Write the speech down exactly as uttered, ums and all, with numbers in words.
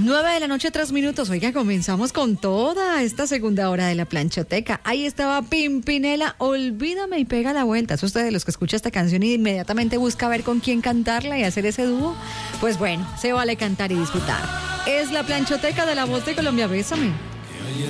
Nueve de la noche, tres minutos. Oiga, comenzamos con toda esta segunda hora de la planchoteca. Ahí estaba Pimpinela, Olvídame y Pega la Vuelta. ¿Es usted de los que escucha esta canción y inmediatamente busca ver con quién cantarla y hacer ese dúo? Pues bueno, se vale cantar y disfrutar. Es la planchoteca de La Voz de Colombia. Bésame.